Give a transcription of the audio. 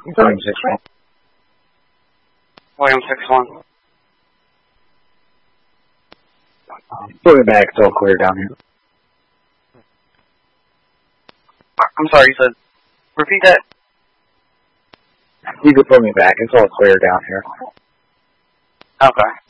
William 6-1. William 6-1. Put me back, it's all clear down here. I'm sorry, you said, repeat that? You can put me back, it's all clear down here. Okay.